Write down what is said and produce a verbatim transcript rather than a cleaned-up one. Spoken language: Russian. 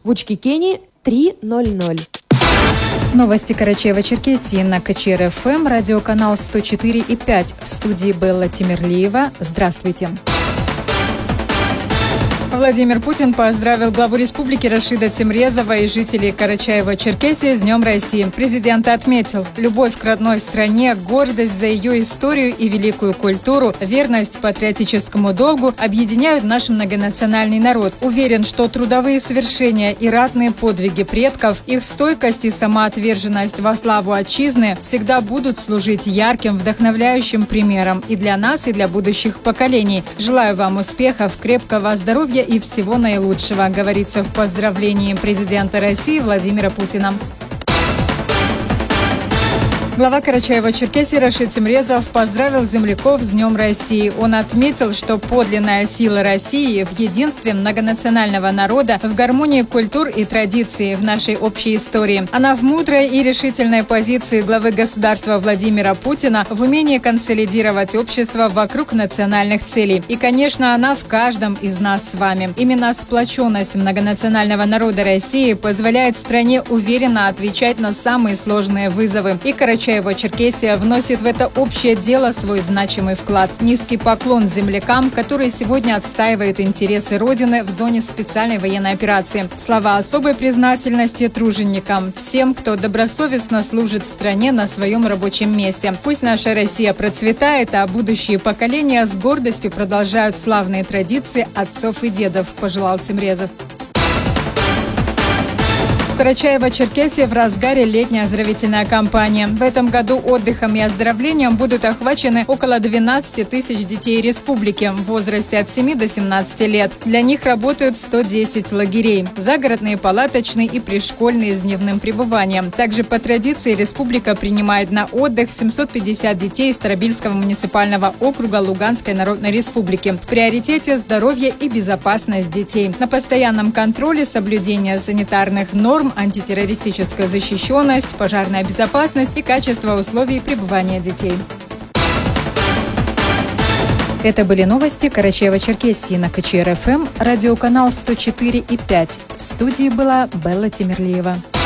В Учкикене три ноль ноль. Новости Карачаево-Черкесии на КЧР-ФМ, радиоканал сто четыре и пять. В студии Белла Тимирлиева. Здравствуйте. Владимир Путин поздравил главу республики Рашида Тимрезова и жителей Карачаево-Черкесии с Днем России. Президент отметил: любовь к родной стране, гордость за ее историю и великую культуру, верность патриотическому долгу объединяют наш многонациональный народ. Уверен, что трудовые свершения и ратные подвиги предков, их стойкость и самоотверженность во славу отчизны всегда будут служить ярким, вдохновляющим примером и для нас, и для будущих поколений. Желаю вам успехов, крепкого здоровья и всего наилучшего, говорится в поздравлении президента России Владимира Путина. Глава Карачаево-Черкесии Рашид Тимрезов поздравил земляков с Днем России. Он отметил, что подлинная сила России в единстве многонационального народа, в гармонии культур и традиций в нашей общей истории. Она в мудрой и решительной позиции главы государства Владимира Путина в умении консолидировать общество вокруг национальных целей. И, конечно, она в каждом из нас с вами. Именно сплоченность многонационального народа России позволяет стране уверенно отвечать на самые сложные вызовы. И Карачаево Карачаево-Черкесия вносит в это общее дело свой значимый вклад. Низкий поклон землякам, которые сегодня отстаивают интересы Родины в зоне специальной военной операции. Слова особой признательности труженикам, всем, кто добросовестно служит стране на своем рабочем месте. Пусть наша Россия процветает, а будущие поколения с гордостью продолжают славные традиции отцов и дедов, пожелал Тимрезов. В Карачаево-Черкесии в разгаре летняя оздоровительная кампания. В этом году отдыхом и оздоровлением будут охвачены около двенадцати тысяч детей республики в возрасте от семи до семнадцати лет. Для них работают сто десять лагерей. Загородные, палаточные и пришкольные с дневным пребыванием. Также по традиции республика принимает на отдых семьсот пятьдесят детей из Старобельского муниципального округа Луганской Народной Республики. В приоритете здоровье и безопасность детей. На постоянном контроле соблюдение санитарных норм, антитеррористическая защищенность, пожарная безопасность и качество условий пребывания детей. Это были новости Карачаево-Черкесии на КЧР-ФМ, радиоканал сто четыре и пять. В студии была Белла Тимирлиева.